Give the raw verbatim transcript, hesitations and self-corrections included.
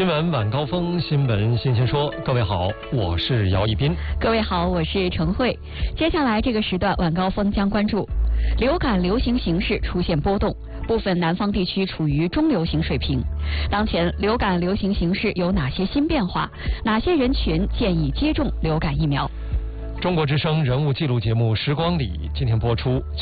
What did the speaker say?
新闻晚高峰，新闻新鲜说。各位好，我是姚一斌。 各位好，我是程慧。接下来这个时段晚高峰将关注流感流行形势出现波动，部分南方地区处于中流行水平。当前流感流行形势有哪些新变化？哪些人群建议接种流感疫苗？ 中国之声人物记录节目《时光里》今天播出。